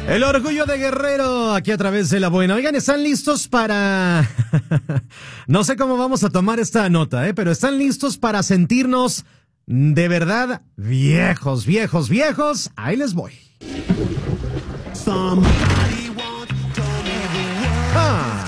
El orgullo de Guerrero, aquí a través de La Buena. Oigan, ¿están listos para...? No sé cómo vamos a tomar esta nota, pero ¿están listos para sentirnos de verdad viejos, viejos, viejos? Ahí les voy. Ah.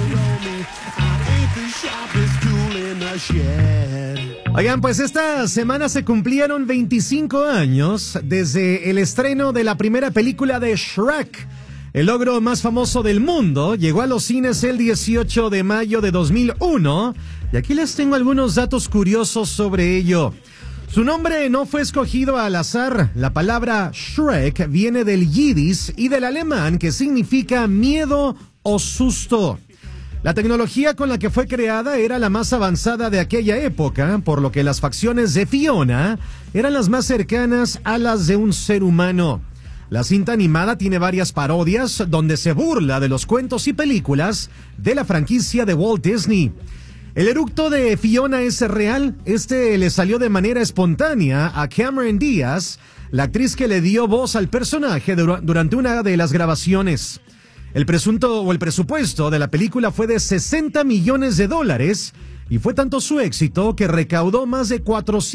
Oigan, pues esta semana se cumplieron 25 años desde el estreno de la primera película de Shrek. El logro más famoso del mundo llegó a los cines el 18 de mayo de 2001 y aquí les tengo algunos datos curiosos sobre ello. Su nombre no fue escogido al azar. La palabra Shrek viene del yiddish y del alemán, que significa miedo o susto. La tecnología con la que fue creada era la más avanzada de aquella época, por lo que las facciones de Fiona eran las más cercanas a las de un ser humano. La cinta animada tiene varias parodias donde se burla de los cuentos y películas de la franquicia de Walt Disney. El eructo de Fiona es real. Le salió de manera espontánea a Cameron Diaz, la actriz que le dio voz al personaje durante una de las grabaciones. El presupuesto de la película fue de $60 millones y fue tanto su éxito que recaudó más de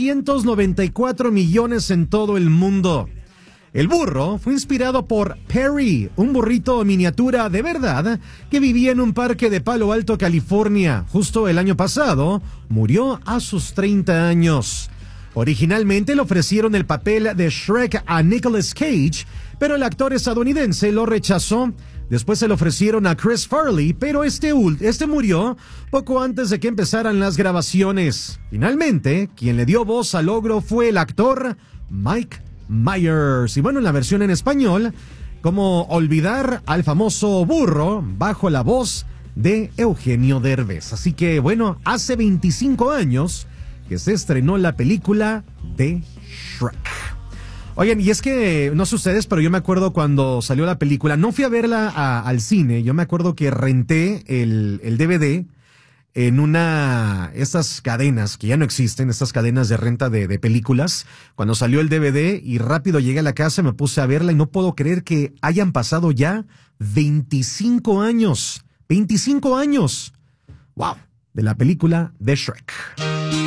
494 millones en todo el mundo. El burro fue inspirado por Perry, un burrito miniatura de verdad que vivía en un parque de Palo Alto, California. Justo el año pasado murió a sus 30 años. Originalmente le ofrecieron el papel de Shrek a Nicolas Cage, pero el actor estadounidense lo rechazó. Después se lo ofrecieron a Chris Farley, pero este murió poco antes de que empezaran las grabaciones. Finalmente, quien le dio voz al ogro fue el actor Mike Myers. Y bueno, en la versión en español, ¿cómo olvidar al famoso burro bajo la voz de Eugenio Derbez? Así que bueno, hace 25 años que se estrenó la película de Shrek. Oigan, y es que, no sé ustedes, pero yo me acuerdo cuando salió la película, no fui a verla al cine, yo me acuerdo que renté el DVD en estas cadenas que ya no existen, estas cadenas de renta de películas, cuando salió el DVD y rápido llegué a la casa, me puse a verla y no puedo creer que hayan pasado ya 25 años, 25 años, wow, de la película de Shrek.